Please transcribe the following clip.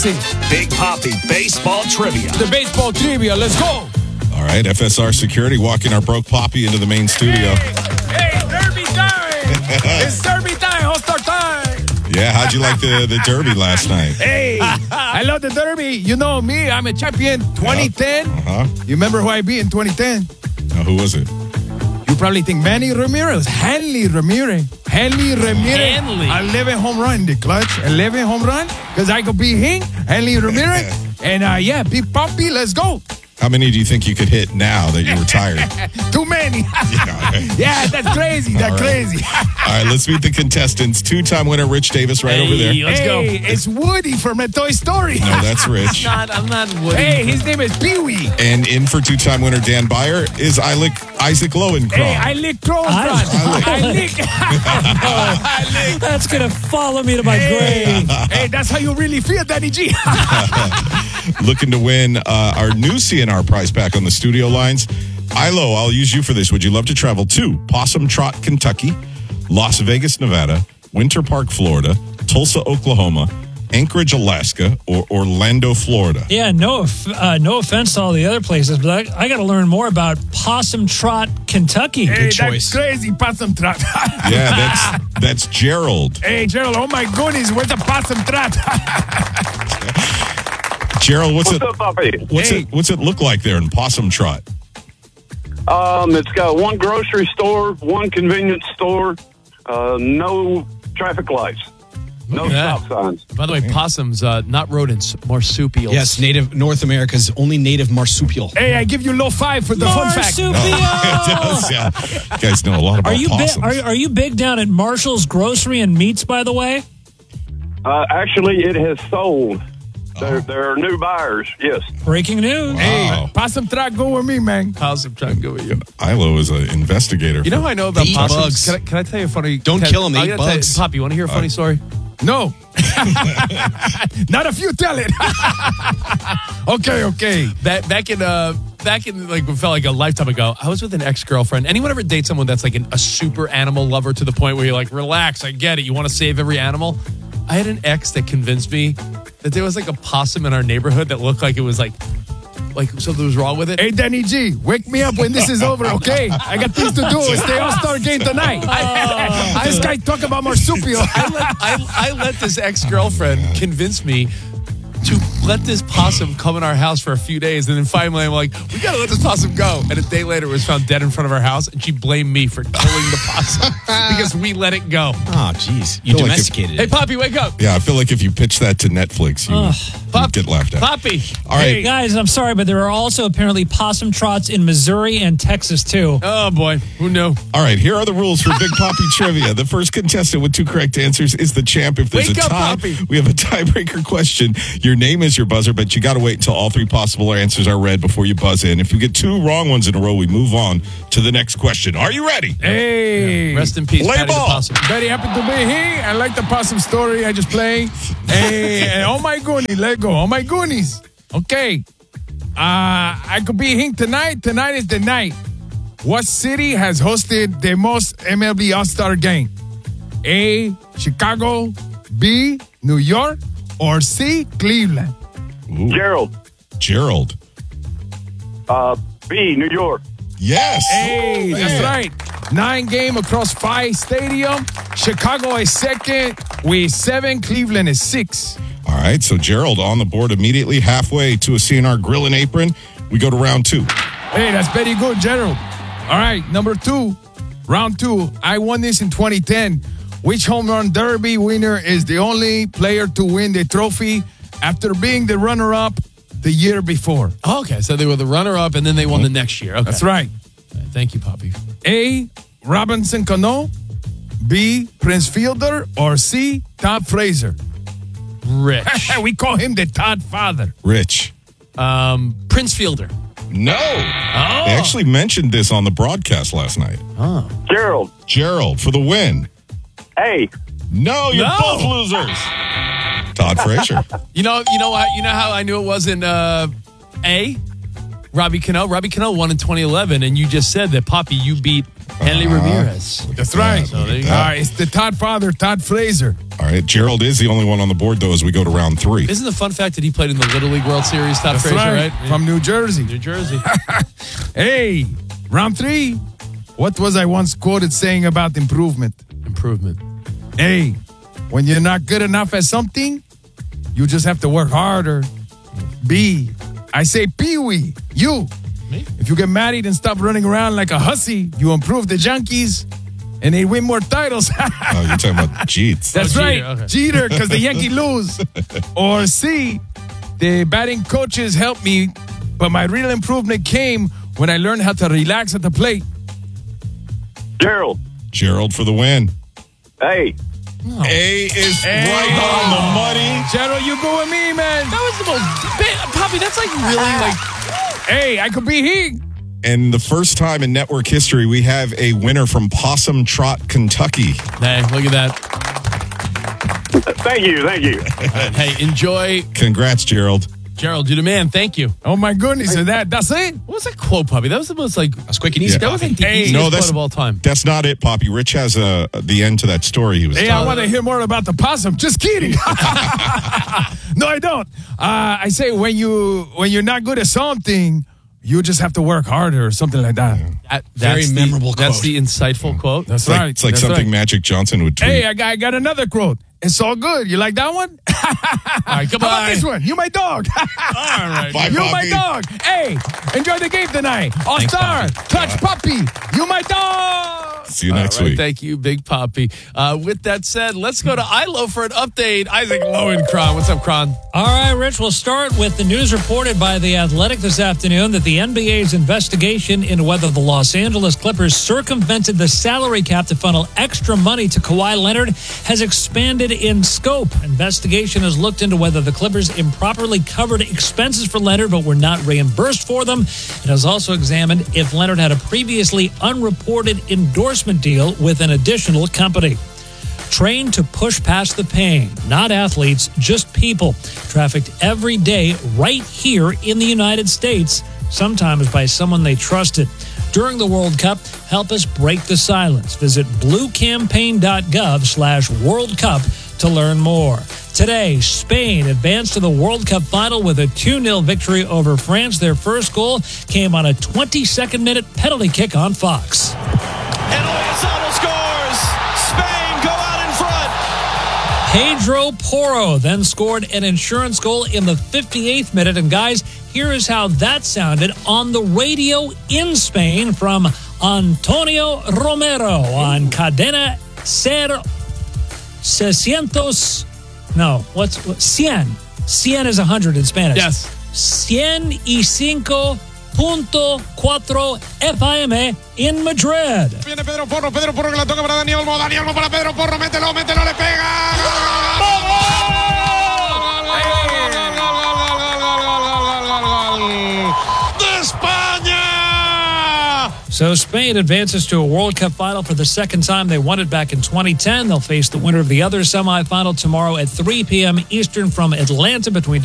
That's it. Big Poppy Baseball Trivia. The baseball trivia. Let's go. All right, FSR Security walking our broke Poppy into the main studio. Hey, Derby time. It's Derby time. All-Star time. Yeah, how'd you like the Derby last night? Hey, I love the Derby. You know me. I'm a champion 2010. You remember who I beat in 2010? Who was it? You probably think Manny Ramirez. Hanley Ramirez. 11 home run in the clutch. 11 home run. Because I could beat him, Hanley Ramirez. And Big Poppy, let's go. How many do you think you could hit now that you're retired? Too many. Yeah, that's crazy. That's crazy. All right, let's meet the contestants. Two-time winner Rich Davis over there. Let's go. It's Woody from a Toy Story. No, that's Rich. I'm not Woody. Hey, his name is Pee-wee. And in for two-time winner Dan Byer is Isaac Lowenkron. Hey, I lick Crow. I lick. That's going to follow me to my grave. Hey, that's how you really feel, Danny G. Looking to win our new CNR prize pack on the studio lines. Ilo, I'll use you for this. Would you love to travel to Possum Trot, Kentucky, Las Vegas, Nevada, Winter Park, Florida, Tulsa, Oklahoma, Anchorage, Alaska, or Orlando, Florida? Yeah, no offense to all the other places, but I got to learn more about Possum Trot, Kentucky. Hey, Good choice. That's crazy, Possum Trot. Yeah, that's Gerald. Hey, Gerald, oh my goodness, where's the Possum Trot? Gerald, what's up, Poppy? What's it look like there in Possum Trot? It's got one grocery store, one convenience store, no traffic lights, no stop signs. By the way, possums, not rodents, marsupials. Yes, North America's only native marsupial. Hey, I give you low five for the fun fact. Marsupial! It does, yeah. You guys know a lot about possums. Are you big down at Marshall's Grocery and Meats, by the way? Actually, it has sold. There are new buyers, yes. Breaking news. Wow. Hey, Possum Trot, go with me, man. Possum trying to go with you. Ilo is an investigator. You know how I know about They eat possums? bugs. Can I tell you a funny... Don't kill 'em, they eat bugs. Poppy, you want to hear a funny story? No. Not if you tell it. Okay. Back in like what felt like a lifetime ago, I was with an ex-girlfriend. Anyone ever date someone that's like a super animal lover to the point where you're like, relax, I get it. You want to save every animal? I had an ex that convinced me that there was like a possum in our neighborhood that looked like it was like something was wrong with it. Hey, Danny G, wake me up when this is over, okay? I got things to do. It's the All-Star game tonight. This guy talk about marsupial. I let this ex-girlfriend convince me to let this possum come in our house for a few days, and then finally I'm like, we gotta let this possum go. And a day later it was found dead in front of our house, and she blamed me for killing the possum because we let it go. Oh, jeez. You domesticated Hey, it. Poppy, wake up. Yeah, I feel like if you pitch that to Netflix, you'd get laughed at. Poppy. All right. Guys, I'm sorry, but there are also apparently possum trots in Missouri and Texas, too. Oh, boy. Who knew? All right, here are the rules for Big Poppy Trivia. The first contestant with 2 correct answers is the champ. If there's Wake a up, tie, Poppy. we have a tiebreaker question. Your name is your buzzer, but you got to wait until all 3 possible answers are read before you buzz in. If you get 2 wrong ones in a row, we move on to the next question. Are you ready? Hey. Rest in peace, Play Patty the ball. possum. Very happy to be here. I like the possum story I just played. Hey, oh my goodness, let go. Oh my goodness. Okay. I could be here tonight. Tonight is the night. What city has hosted the most MLB All-Star game? A, Chicago, B, New York, or C, Cleveland? Ooh. Gerald. B, New York. Yes. Hey, that's right. 9 game across 5 stadium. Chicago is second with 7. Cleveland is 6. All right, so Gerald on the board immediately, halfway to a CNR grill and apron. We go to round 2. Hey, that's very good, Gerald. All right, number 2. Round 2. I won this in 2010. Which home run derby winner is the only player to win the trophy after being the runner-up the year before? Oh, okay, so they were the runner-up, and then they won the next year. Okay. That's right. Thank you, Poppy. A, Robinson Cano, B, Prince Fielder, or C, Todd Frazier? Rich. We call him the Todd father. Rich. Prince Fielder. No. They actually mentioned this on the broadcast last night. Gerald for the win. A. No, you're both losers. Todd Frazier. You know how I knew it wasn't A? Robbie Cano. Robbie Cano won in 2011, and you just said that, Poppy, you beat Henley Ramirez. That's right. So there you go. It's the Todd father, Todd Fraser. All right, Gerald is the only one on the board, though, as we go to round 3. Isn't the fun fact that he played in the Little League World Series, Todd That's Frazier, right. right? From New Jersey. New Jersey. Hey, round 3. What was I once quoted saying about improvement? Improvement. Hey, when you're not good enough at something, you just have to work harder. B. I say Pee-wee. You. Me? If you get married and stop running around like a hussy, you improve the Yankees and they win more titles. Oh, you're talking about Jeets. That's Oh, right. Jeter, okay. Jeter, because the Yankees lose. Or C. The batting coaches helped me, but my real improvement came when I learned how to relax at the plate. Gerald. Gerald for the win. Hey. A is right on the money. Gerald, you go with me, man. That was the most... Poppy, that's like really like... Hey, I could be he. And the first time in network history, we have a winner from Possum Trot, Kentucky. Hey, look at that. Thank you. Hey, enjoy. Congrats, Gerald. Gerald, you're the man. Thank you. Oh, my goodness. That's it? What was that quote, Poppy? That was the most like... That's quick and easy. Yeah. That was like the Hey, easiest no, quote that's- of all time. That's not it, Poppy. Rich has the end to that story he was Hey, telling. I want to hear more about the possum. Just kidding. No, I don't. I say when you're not good at something, you just have to work harder or something like that. Very memorable That's quote. the insightful quote. That's It's like, right. it's like That's something right. Magic Johnson would tweet. Hey, I got another quote. It's all good. You like that one? All right, How about this one? You my dog. All right. Bye, You Poppy. my dog. Hey, enjoy the game tonight. All star, clutch puppy. You my dog. See you next All right, week. thank you, Big Poppy. With that said, let's go to ILO for an update. Isaac Lowenkron. What's up, Kron? All right, Rich, we'll start with the news reported by The Athletic this afternoon that the NBA's investigation into whether the Los Angeles Clippers circumvented the salary cap to funnel extra money to Kawhi Leonard has expanded in scope. Investigation has looked into whether the Clippers improperly covered expenses for Leonard but were not reimbursed for them. It has also examined if Leonard had a previously unreported endorsement deal with an additional company. Trained to push past the pain, not athletes, just people, trafficked every day right here in the United States, sometimes by someone they trusted. During the World Cup, help us break the silence. Visit bluecampaign.gov/World Cup to learn more. Today, Spain advanced to the World Cup final with a 2-0 victory over France. Their first goal came on a 22nd-minute penalty kick on Fox. And Oyarzabal scores. Spain go out in front. Pedro Porro then scored an insurance goal in the 58th minute. And guys, here is how that sounded on the radio in Spain from Antonio Romero on Cadena Ser 600. No, what's 100? 100 is 100 in Spanish. Yes. 105.4 FM in Madrid. Viene Pedro Porro que la toca para Daniel Olmo. Daniel Olmo para Pedro Porro. Mételo, le pega. ¡De España! So Spain advances to a World Cup final for the second time. They won it back in 2010. They'll face the winner of the other semifinal tomorrow at 3 p.m. Eastern from Atlanta between